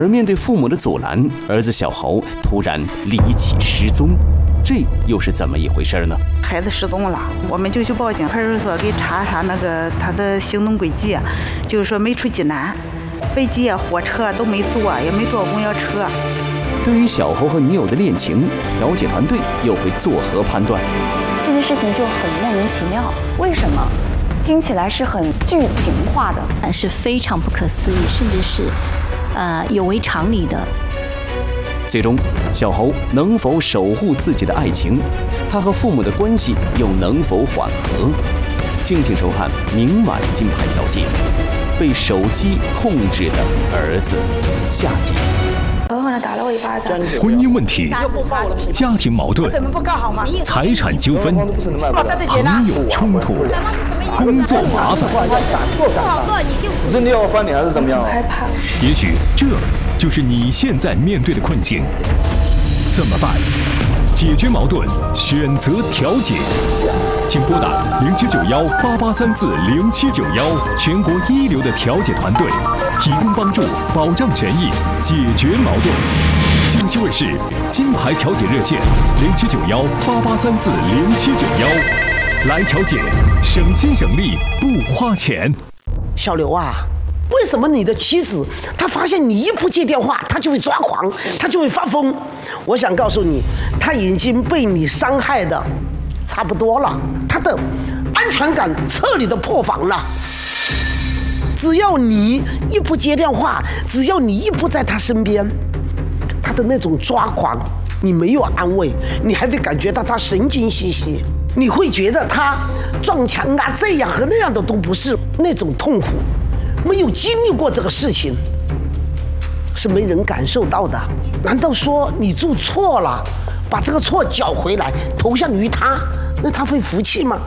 而面对父母的阻拦，儿子小侯突然离奇失踪，这又是怎么一回事呢？ 孩子失踪了，我们就去报警，派出所给查那个他的行动轨迹，就是说没出济南，飞机啊、火车都没坐，也没坐公交车。 对于小侯和女友的恋情，调解团队又会作何判断？ 这件事情就很莫名其妙，为什么？听起来是很剧情化的， 是非常不可思议，甚至是有违常理的。 最终，小侯能否守护自己的爱情？他和父母的关系又能否缓和？敬请收看明晚金牌调解，被手机控制的儿子下集。 然后呢，打了我一巴掌。 婚姻问题、家庭矛盾、财产纠纷、朋友冲突、工作麻烦， 真的要翻脸还是怎么样？ 害怕。 也许这就是你现在面对的困境。怎么办？解决矛盾，选择调解。请拨打079188340791，全国一流的调解团队，提供帮助，保障权益，解决矛盾。江西卫视金牌调解热线079188340791，来调解，省心省力不花钱。 小刘啊，为什么你的妻子她发现你一不接电话，她就会抓狂，她就会发疯？我想告诉你，她已经被你伤害的差不多了，她的安全感彻底的破防了。只要你一不接电话，只要你一不在她身边，她的那种抓狂，你没有安慰，你还会感觉到她神经兮兮，你会觉得她撞墙啊，这样和那样的都不是，那种痛苦，没有经历过这个事情，是没人感受到的。难道说你做错了，把这个错缴回来，投向于他，那他会服气吗？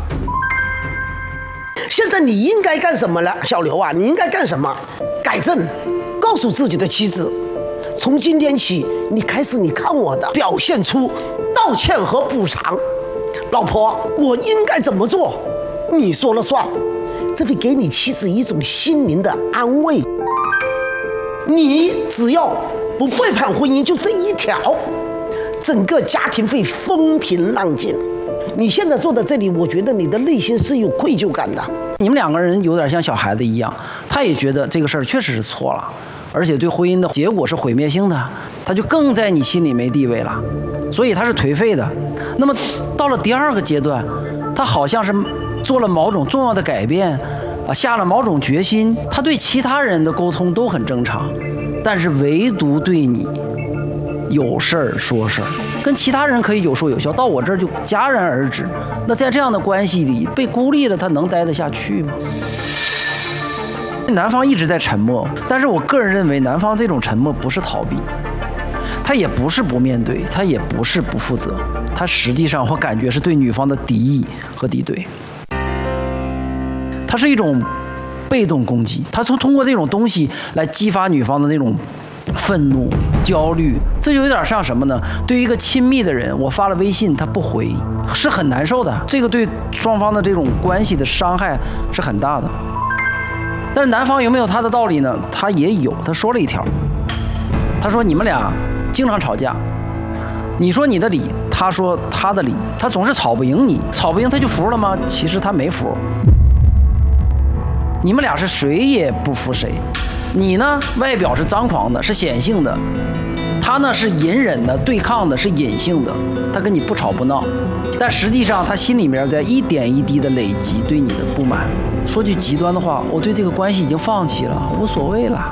现在你应该干什么了，小刘啊？你应该干什么？改正，告诉自己的妻子，从今天起，你开始你看我的，表现出道歉和补偿。老婆，我应该怎么做？你说了算。这会给你妻子一种心灵的安慰。你只要不背叛婚姻，就这一条，整个家庭会风平浪静。你现在坐在这里，我觉得你的内心是有愧疚感的。 你们两个人有点像小孩子一样，他也觉得这个事儿确实是错了，而且对婚姻的结果是毁灭性的，他就更在你心里没地位了，所以他是颓废的。那么到了第二个阶段，他好像是做了某种重要的改变，下了某种决心，他对其他人的沟通都很正常，但是唯独对你有事儿说事儿，跟其他人可以有说有笑，到我这儿就戛然而止。那在这样的关系里被孤立了，他能待得下去吗？男方一直在沉默，但是我个人认为男方这种沉默不是逃避，他也不是不面对，他也不是不负责，他实际上我感觉是对女方的敌意和敌对，它是一种被动攻击，他通过这种东西来激发女方的那种愤怒、焦虑，这就有点像什么呢？对于一个亲密的人，我发了微信他不回，是很难受的，这个对双方的这种关系的伤害是很大的。但是男方有没有他的道理呢？他也有，他说了一条，他说你们俩经常吵架，你说你的理，他说他的理，他总是吵不赢你，吵不赢他就服了吗？其实他没服。你们俩是谁也不服谁，你呢外表是张狂的，是显性的，他呢是隐忍的、对抗的，是隐性的。他跟你不吵不闹，但实际上他心里面在一点一滴的累积对你的不满。说句极端的话，我对这个关系已经放弃了，无所谓了，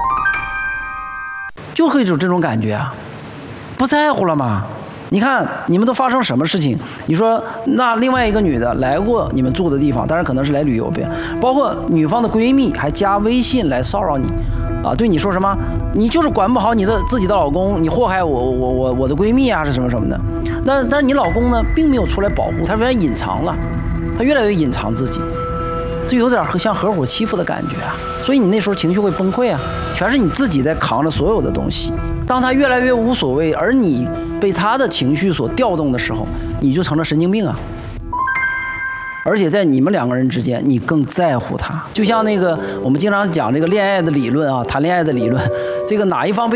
就会有这种感觉啊，不在乎了吗？你看你们都发生什么事情？你说那另外一个女的来过你们住的地方，当然可能是来旅游呗，包括女方的闺蜜还加微信来骚扰你，啊，对你说什么？你就是管不好你的自己的老公，你祸害我的闺蜜啊，是什么什么的。但是你老公呢，并没有出来保护，他越来越隐藏了，他越来越隐藏自己，这有点像合伙欺负的感觉啊。所以你那时候情绪会崩溃啊，全是你自己在扛着所有的东西。当他越来越无所谓，而你被他的情绪所调动的时候，你就成了神经病啊。而且在你们两个人之间，你更在乎他。就像那个我们经常讲这个恋爱的理论啊，谈恋爱的理论，这个哪一方被